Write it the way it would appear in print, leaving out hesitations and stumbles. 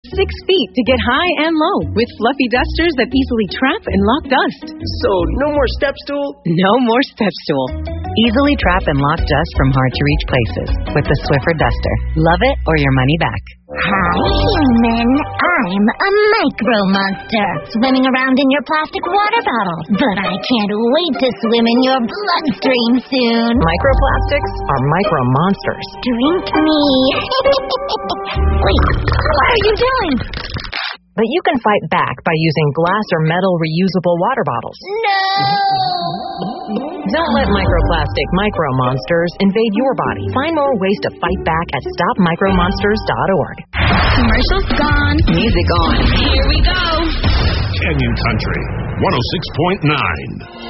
6 feet to get high and low with fluffy dusters that easily trap and lock dust. So, no more step stool? No more step stool. Easily trap and lock dust from hard-to-reach places with the Swiffer Duster. Love it or your money back. Hi, human. I'm a micro monster swimming around in your plastic water bottle. But I can't wait to swim in your bloodstream soon. Microplastics are micro monsters. Drink me. Wait, what are you doing? But you can fight back by using glass or metal reusable water bottles. No! Don't let microplastic micro monsters invade your body. Find more ways to fight back at stopmicromonsters.org. Commercials gone. Music on. Here we go. Canyon Country 106.9.